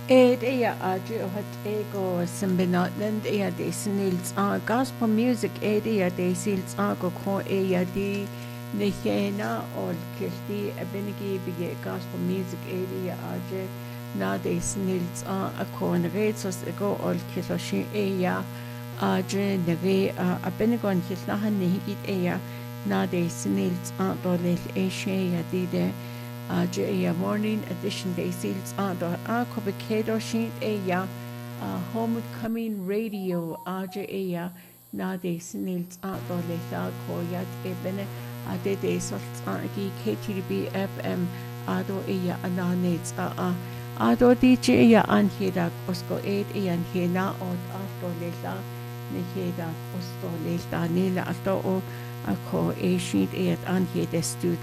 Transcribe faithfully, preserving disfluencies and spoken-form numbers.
Ed ea adu hat ego symbenotland ea de snils a gospel music ed ea de sils a go ko ea di nechena ol kilti abenigi bige gospel music ed ea adu na de snils a a kon retsos ego ol kiloshi ea adu nege abenigon kilahan nehigit ea na de snils a dolel ea di de Uh, a morning edition day sales on the Kobekedo sheet a homecoming radio aja a na de snails at the lethal koyat ebene a de de salt agi K T B F M ado a ananets a ado D J a anheda osko eight a anhena od after leta neheda osto leta nila ato o ako a sheet at anheda studio